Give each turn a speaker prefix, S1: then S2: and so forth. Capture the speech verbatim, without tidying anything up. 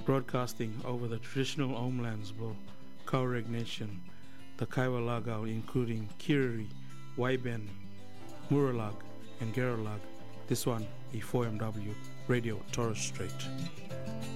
S1: broadcasting over the traditional homelands of Kaureg Nation, the Kaiwa Lagao, including Kiriri, Waiben, Muralag, and Geralag. This one, E four M W, Radio Torres Strait.